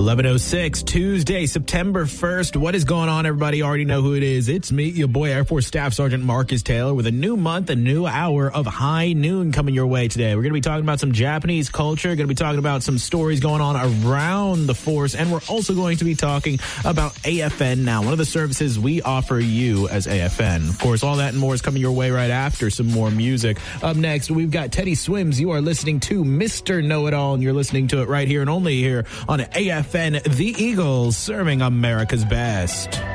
11:06, Tuesday, September 1st. What is going on, everybody? You already know who it is. It's me, your boy, Air Force Staff Sergeant Marcus Taylor, with a new month, a new hour of High Noon coming your way today. We're going to be talking about some Japanese culture, going to be talking about some stories going on around the force, and we're also going to be talking about AFN Now, one of the services we offer you as AFN. Of course, all that and more is coming your way right after some more music. Up next, we've got Teddy Swims. You are listening to Mr. Know-It-All, and you're listening to it right here and only here on AFN, The Eagles, serving America's best.